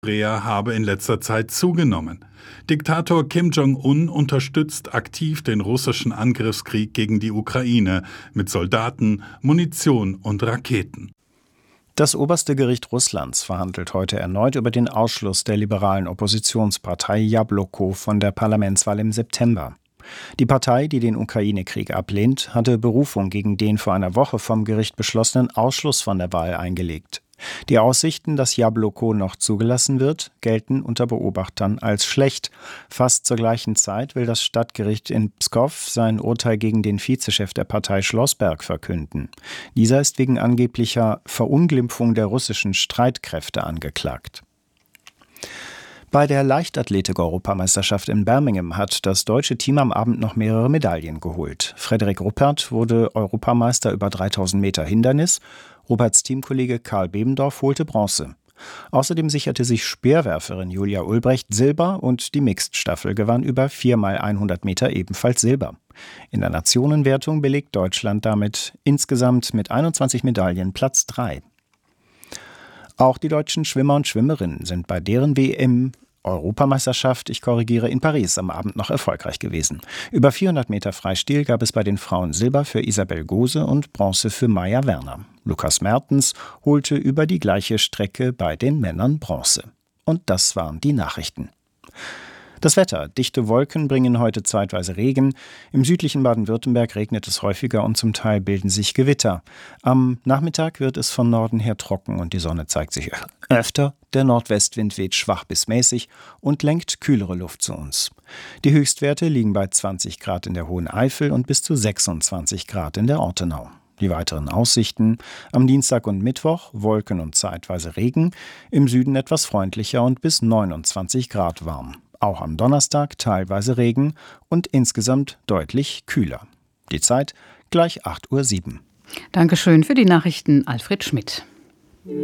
Korea habe in letzter Zeit zugenommen. Diktator Kim Jong-un unterstützt aktiv den russischen Angriffskrieg gegen die Ukraine mit Soldaten, Munition und Raketen. Das oberste Gericht Russlands verhandelt heute erneut über den Ausschluss der liberalen Oppositionspartei Jabloko von der Parlamentswahl im September. Die Partei, die den Ukraine-Krieg ablehnt, hatte Berufung gegen den vor einer Woche vom Gericht beschlossenen Ausschluss von der Wahl eingelegt. Die Aussichten, dass Jabloko noch zugelassen wird, gelten unter Beobachtern als schlecht. Fast zur gleichen Zeit will das Stadtgericht in Pskow sein Urteil gegen den Vizechef der Partei Schlossberg verkünden. Dieser ist wegen angeblicher Verunglimpfung der russischen Streitkräfte angeklagt. Bei der Leichtathletik-Europameisterschaft in Birmingham hat das deutsche Team am Abend noch mehrere Medaillen geholt. Frederik Ruppert wurde Europameister über 3000 Meter Hindernis. Rupperts Teamkollege Karl Bebendorf holte Bronze. Außerdem sicherte sich Speerwerferin Julia Ulbrecht Silber und die Mixed-Staffel gewann über 4x100 Meter ebenfalls Silber. In der Nationenwertung belegt Deutschland damit insgesamt mit 21 Medaillen Platz 3. Auch die deutschen Schwimmer und Schwimmerinnen sind bei deren Europameisterschaft, in Paris am Abend noch erfolgreich gewesen. Über 400 Meter Freistil gab es bei den Frauen Silber für Isabel Gose und Bronze für Maja Werner. Lukas Mertens holte über die gleiche Strecke bei den Männern Bronze. Und das waren die Nachrichten. Das Wetter. Dichte Wolken bringen heute zeitweise Regen. Im südlichen Baden-Württemberg regnet es häufiger und zum Teil bilden sich Gewitter. Am Nachmittag wird es von Norden her trocken und die Sonne zeigt sich öfter. Der Nordwestwind weht schwach bis mäßig und lenkt kühlere Luft zu uns. Die Höchstwerte liegen bei 20 Grad in der Hohen Eifel und bis zu 26 Grad in der Ortenau. Die weiteren Aussichten: am Dienstag und Mittwoch Wolken und zeitweise Regen, im Süden etwas freundlicher und bis 29 Grad warm. Auch am Donnerstag teilweise Regen und insgesamt deutlich kühler. Die Zeit gleich 8:07 Uhr. Dankeschön für die Nachrichten, Alfred Schmidt.